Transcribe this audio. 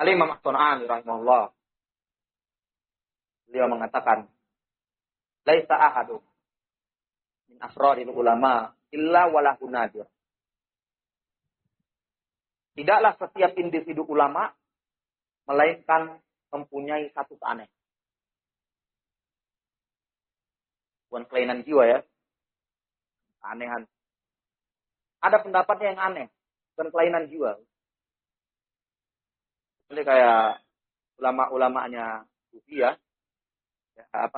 Al-Imam As-Sun'ani rahimahullah, beliau mengatakan, laisa ahadun min asraril ulama illa walahu nadir. Tidaklah setiap individu ulama melainkan mempunyai satu keanehan. Bukan kelainan jiwa ya. Keanehan. Ada pendapatnya yang aneh. Bukan kelainan jiwa. Ini kayak ulama-ulamanya Sufi ya.